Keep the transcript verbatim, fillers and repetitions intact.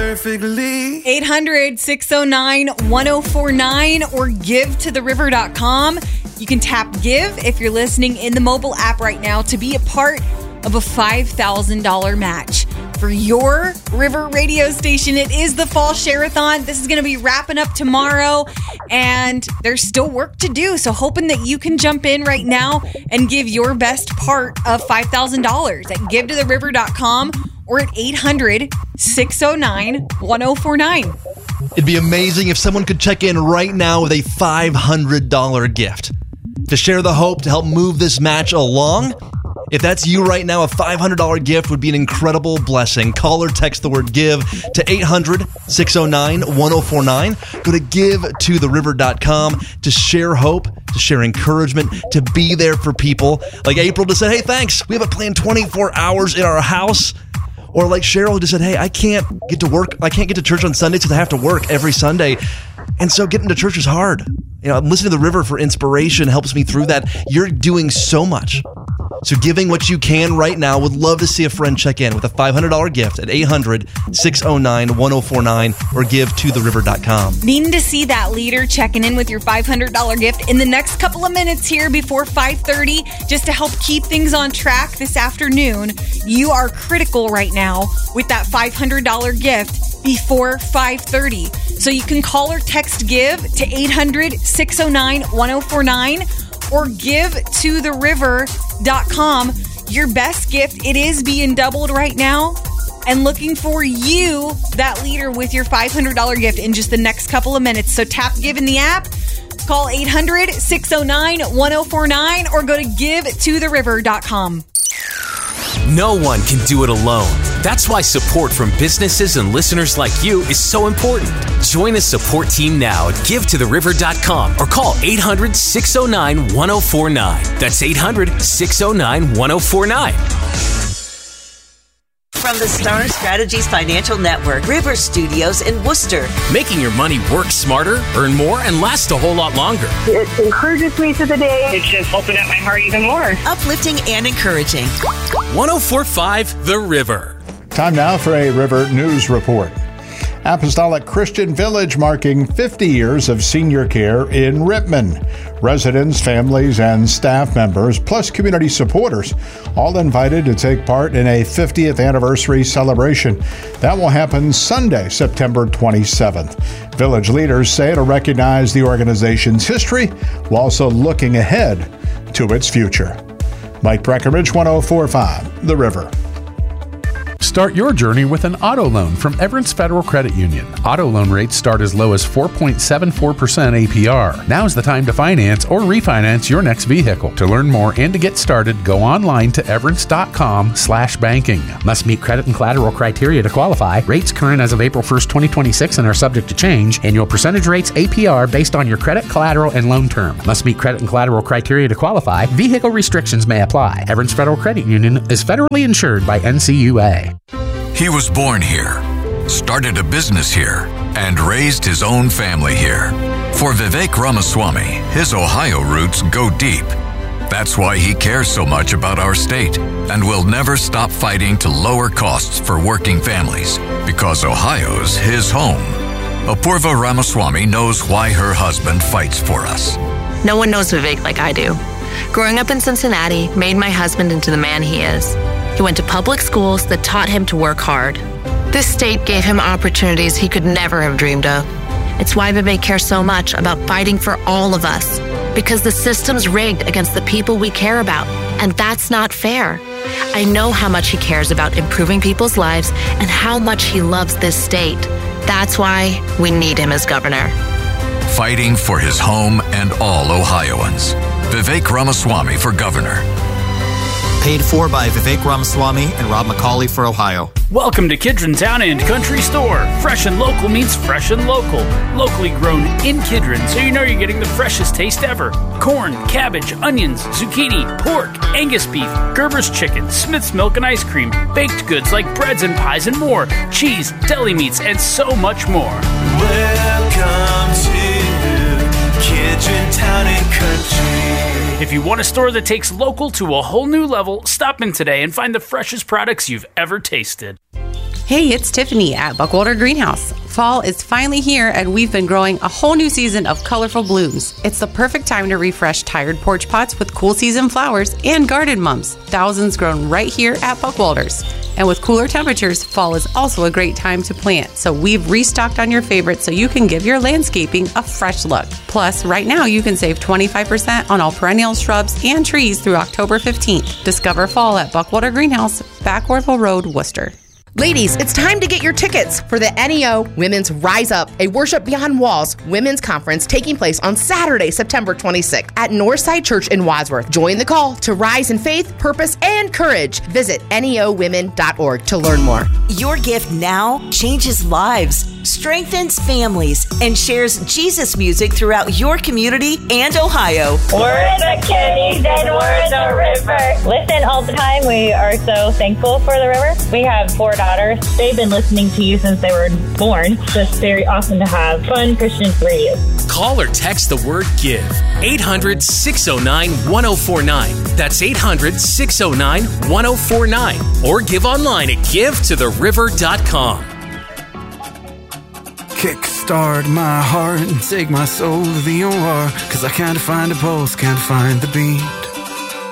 perfectly. eight hundred, six oh nine, one oh four nine or give to the river dot com. You can tap give if you're listening in the mobile app right now to be a part of a five thousand dollars match for your River radio station. It is the Fall Share-a-thon. This is going to be wrapping up tomorrow, and there's still work to do. So hoping that you can jump in right now and give your best part of five thousand dollars at give to the river dot com or at eight hundred, six oh nine, one oh four nine. It'd be amazing if someone could check in right now with a five hundred dollars gift to share the hope to help move this match along. If that's you right now, a five hundred dollars gift would be an incredible blessing. Call or text the word give to eight hundred, six oh nine, one oh four nine. Go to give to the river dot com to share hope, to share encouragement, to be there for people. Like April just said, hey, thanks. We have it planned twenty-four hours in our house. Or like Cheryl just said, hey, I can't get to work. I can't get to church on Sundays because I have to work every Sunday. And so getting to church is hard. You know, I'm listening to the river for inspiration helps me through that. You're doing so much. So giving what you can right now. Would love to see a friend check in with a five hundred dollars gift at eight hundred, six oh nine, one oh four nine or give to the river dot com. Needing to see that leader checking in with your five hundred dollars gift in the next couple of minutes here before five thirty, just to help keep things on track this afternoon. You are critical right now with that five hundred dollars gift before five thirty. So you can call or text give to eight hundred, six oh nine, one oh four nine or give to the river dot com. Your best gift, it is being doubled right now. And looking for you, that leader, with your five hundred dollars gift in just the next couple of minutes. So tap give in the app, call eight hundred, six oh nine, one oh four nine or go to give to the river dot com. No one can do it alone. That's why support from businesses and listeners like you is so important. Join a support team now at give to the river dot com or call eight hundred, six oh nine, one oh four nine. That's eight hundred, six oh nine, one oh four nine. From the Star Strategies Financial Network, River Studios in Worcester. Making your money work smarter, earn more, and last a whole lot longer. It encourages me through the day. It's just opened up my heart even more. Uplifting and encouraging. one oh four point five The River. Time now for a River News Report. Apostolic Christian Village marking fifty years of senior care in Rittman. Residents, families, and staff members, plus community supporters, all invited to take part in a fiftieth anniversary celebration. That will happen Sunday, September twenty-seventh. Village leaders say it'll recognize the organization's history while also looking ahead to its future. Mike Breckenridge, one oh four point five The River. Start your journey with an auto loan from Everence Federal Credit Union. Auto loan rates start as low as four point seven four percent A P R. Now's the time to finance or refinance your next vehicle. To learn more and to get started, go online to everence dot com slash banking. Must meet credit and collateral criteria to qualify. Rates current as of April first, twenty twenty-six and are subject to change. Annual percentage rates A P R based on your credit, collateral, and loan term. Must meet credit and collateral criteria to qualify. Vehicle restrictions may apply. Everence Federal Credit Union is federally insured by N C U A. He was born here, started a business here, and raised his own family here. For Vivek Ramaswamy, his Ohio roots go deep. That's why he cares so much about our state and will never stop fighting to lower costs for working families, because Ohio's his home. Apurva Ramaswamy knows why her husband fights for us. No one knows Vivek like I do. Growing up in Cincinnati made my husband into the man he is. He went to public schools that taught him to work hard. This state gave him opportunities he could never have dreamed of. It's why Vivek cares so much about fighting for all of us, because the system's rigged against the people we care about, and that's not fair. I know how much he cares about improving people's lives and how much he loves this state. That's why we need him as governor. Fighting for his home and all Ohioans. Vivek Ramaswamy for governor. Paid for by Vivek Ramaswamy and Rob McCauley for Ohio. Welcome to Kidron Town and Country Store. Fresh and local means fresh and local. Locally grown in Kidron, so you know you're getting the freshest taste ever. Corn, cabbage, onions, zucchini, pork, Angus beef, Gerber's chicken, Smith's milk and ice cream, baked goods like breads and pies and more, cheese, deli meats, and so much more. Welcome to Kidron Town and Country. If you want a store that takes local to a whole new level, stop in today and find the freshest products you've ever tasted. Hey, it's Tiffany at Buckwalter Greenhouse. Fall is finally here, and we've been growing a whole new season of colorful blooms. It's the perfect time to refresh tired porch pots with cool season flowers and garden mums. Thousands grown right here at Buckwalters. And with cooler temperatures, fall is also a great time to plant. So we've restocked on your favorites so you can give your landscaping a fresh look. Plus, right now you can save twenty-five percent on all perennial shrubs and trees through October fifteenth. Discover fall at Buckwalter Greenhouse, Backwardville Road, Worcester. Ladies, it's time to get your tickets for the N E O Women's Rise Up, a Worship Beyond Walls women's conference taking place on Saturday, September twenty-sixth at Northside Church in Wadsworth. Join the call to rise in faith, purpose, and courage. Visit N E O women dot org to learn more. Your gift now changes lives, strengthens families, and shares Jesus music throughout your community and Ohio. We're the Kennys and we're the river. Listen all the time. We are so thankful for the river. We have four daughters. They've been listening to you since they were born. It's just very awesome to have fun Christian radio. Call or text the word GIVE. eight hundred, six oh nine, one oh four nine. That's eight hundred, six oh nine, one oh four nine. Or give online at give to the river dot com. Kickstart my heart and take my soul to the O R. Cause I can't find a pulse, can't find the beat.